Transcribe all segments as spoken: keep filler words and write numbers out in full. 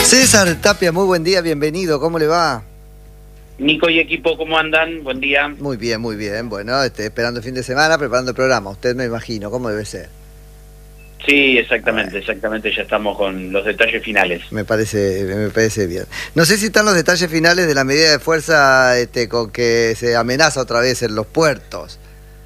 César Tapia, muy buen día, bienvenido, ¿cómo le va? Nico y equipo, ¿cómo andan? Buen día. Muy bien, muy bien, bueno, este, esperando el fin de semana, preparando el programa, usted me imagino, ¿cómo debe ser? Sí, exactamente, exactamente, ya estamos con los detalles finales. Me parece, me parece bien. No sé si están los detalles finales de la medida de fuerza este, con que se amenaza otra vez en los puertos.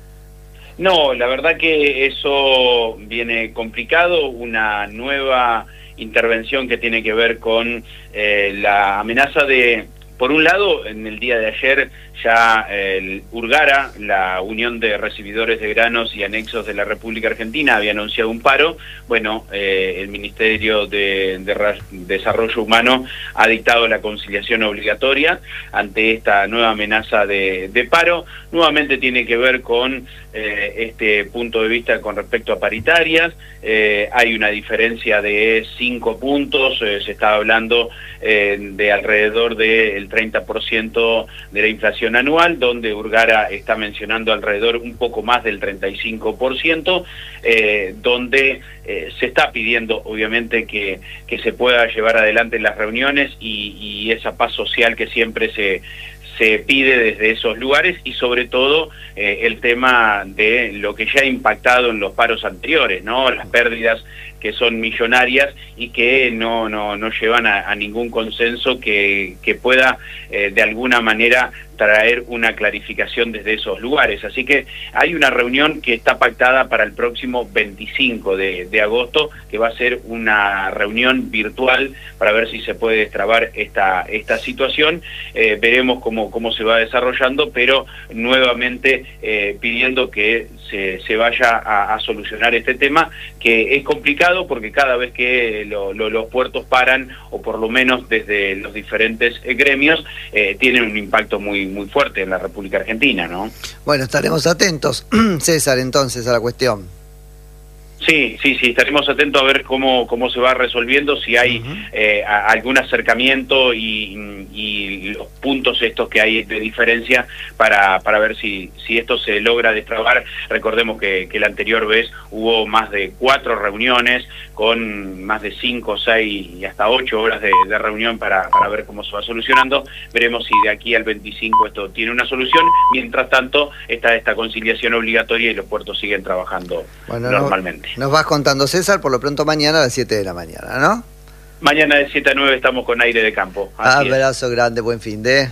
No, la verdad que eso viene complicado, una nueva intervención que tiene que ver con eh, la amenaza de, por un lado, en el día de ayer ya el Urgara, la Unión de Recibidores de Granos y Anexos de la República Argentina, había anunciado un paro. Bueno, eh, el Ministerio de, de Desarrollo Humano ha dictado la conciliación obligatoria ante esta nueva amenaza de, de paro. Nuevamente tiene que ver con eh, este punto de vista con respecto a paritarias. Eh, hay una diferencia de cinco puntos, eh, se está hablando eh, de alrededor del treinta por ciento de la inflación anual, donde Urgara está mencionando alrededor un poco más del treinta y cinco por ciento, eh, donde eh, se está pidiendo obviamente que, que se pueda llevar adelante las reuniones y, y esa paz social que siempre se se pide desde esos lugares, y sobre todo eh, el tema de lo que ya ha impactado en los paros anteriores, ¿no? Las pérdidas que son millonarias y que no no no llevan a, a ningún consenso que, que pueda eh, de alguna manera traer una clarificación desde esos lugares. Así que hay una reunión que está pactada para el próximo veinticinco de agosto, que va a ser una reunión virtual para ver si se puede destrabar esta esta situación. Eh, veremos cómo, cómo se va desarrollando, pero nuevamente eh, pidiendo que se, se vaya a, a solucionar este tema, que es complicado porque cada vez que lo, lo, los puertos paran, o por lo menos desde los diferentes gremios, eh, tienen un impacto muy muy fuerte en la República Argentina, ¿no? Bueno, estaremos atentos, César, entonces, a la cuestión. Sí, sí, sí, estaremos atentos a ver cómo cómo se va resolviendo, si hay uh-huh. eh, a, algún acercamiento y, y los puntos estos que hay de diferencia para, para ver si, si esto se logra destrabar. Recordemos que, que la anterior vez hubo más de cuatro reuniones con más de cinco, seis y hasta ocho horas de, de reunión para, para ver cómo se va solucionando. Veremos si de aquí al veinticinco esto tiene una solución. Mientras tanto, está esta conciliación obligatoria y los puertos siguen trabajando bueno, normalmente. No, nos vas contando, César, por lo pronto mañana a las siete de la mañana, ¿no? Mañana de siete a nueve estamos con aire de campo. Así Abrazo es. Grande, buen fin de...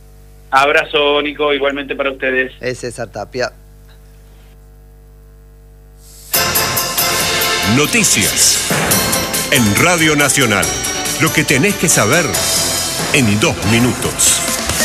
Abrazo, Nico, igualmente para ustedes. Es César Tapia. Noticias en Radio Nacional. Lo que tenés que saber en dos minutos.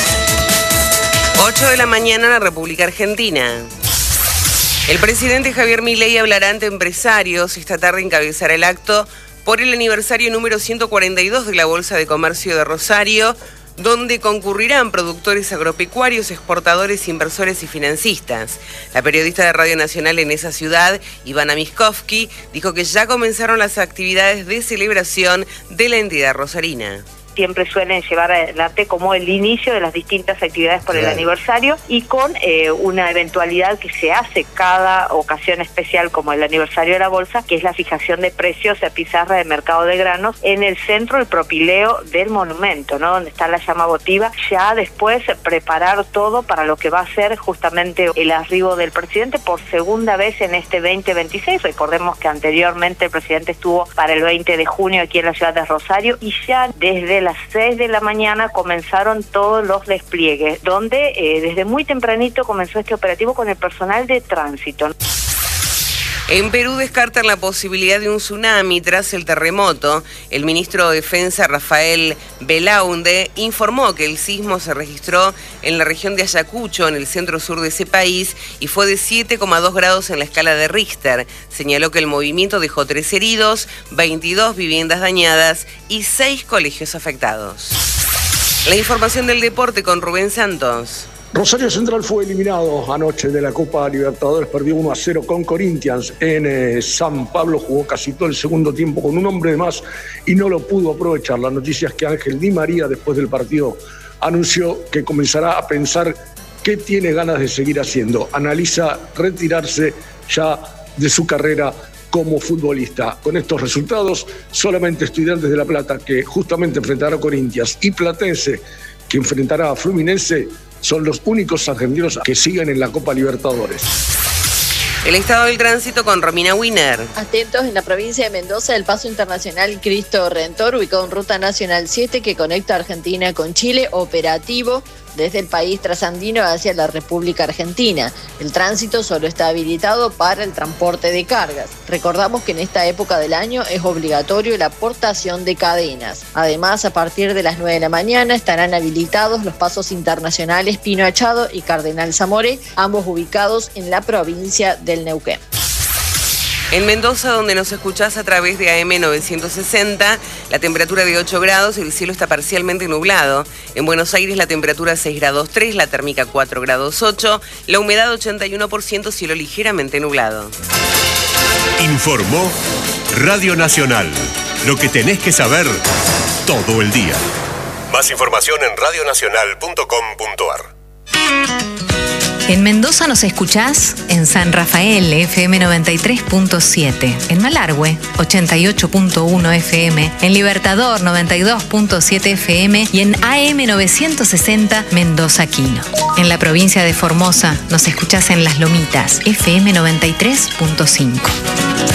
ocho de la mañana en la República Argentina. El presidente Javier Milei hablará ante empresarios. Esta tarde encabezará el acto por el aniversario número ciento cuarenta y dos de la Bolsa de Comercio de Rosario, donde concurrirán productores agropecuarios, exportadores, inversores y financistas. La periodista de Radio Nacional en esa ciudad, Ivana Miskovsky, dijo que ya comenzaron las actividades de celebración de la entidad rosarina. Siempre suelen llevar adelante como el inicio de las distintas actividades por el claro. aniversario, y con eh, una eventualidad que se hace cada ocasión especial como el aniversario de la bolsa, que es la fijación de precios a pizarra de mercado de granos en el centro del propileo del monumento, ¿no? Donde está la llama votiva. Ya después preparar todo para lo que va a ser justamente el arribo del presidente por segunda vez en este veinte veintiséis. Recordemos que anteriormente el presidente estuvo para el veinte de junio aquí en la ciudad de Rosario, y ya desde las seis de la mañana comenzaron todos los despliegues, donde eh, desde muy tempranito comenzó este operativo con el personal de tránsito. En Perú descartan la posibilidad de un tsunami tras el terremoto. El ministro de Defensa, Rafael Belaunde, informó que el sismo se registró en la región de Ayacucho, en el centro-sur de ese país, y fue de siete coma dos grados en la escala de Richter. Señaló que el movimiento dejó tres heridos, veintidós viviendas dañadas y seis colegios afectados. La información del deporte con Rubén Santos. Rosario Central fue eliminado anoche de la Copa Libertadores, perdió uno a cero con Corinthians en eh, San Pablo, jugó casi todo el segundo tiempo con un hombre de más y no lo pudo aprovechar. La noticia es que Ángel Di María, después del partido, anunció que comenzará a pensar qué tiene ganas de seguir haciendo. Analiza retirarse ya de su carrera como futbolista. Con estos resultados, solamente Estudiantes de La Plata, que justamente enfrentará a Corinthians, y Platense, que enfrentará a Fluminense, son los únicos argentinos que siguen en la Copa Libertadores. El estado del tránsito con Romina Winer. Atentos, en la provincia de Mendoza, el paso internacional Cristo Redentor, ubicado en Ruta Nacional siete, que conecta Argentina con Chile, operativo desde el país trasandino hacia la República Argentina. El tránsito solo está habilitado para el transporte de cargas. Recordamos que en esta época del año es obligatorio la portación de cadenas. Además, a partir de las nueve de la mañana estarán habilitados los pasos internacionales Pino Achado y Cardenal Zamoré, ambos ubicados en la provincia del Neuquén. En Mendoza, donde nos escuchás a través de A M novecientos sesenta, la temperatura de ocho grados, el cielo está parcialmente nublado. En Buenos Aires la temperatura seis grados tres, la térmica cuatro grados ocho, la humedad ochenta y uno por ciento, cielo ligeramente nublado. Informó Radio Nacional. Lo que tenés que saber todo el día. Más información en radio nacional punto com punto a r. En Mendoza nos escuchás en San Rafael, F M noventa y tres punto siete, en Malargüe, ochenta y ocho punto uno F M, en Libertador, noventa y dos punto siete F M y en A M novecientos sesenta Mendoza Quino. En la provincia de Formosa nos escuchás en Las Lomitas, F M noventa y tres punto cinco.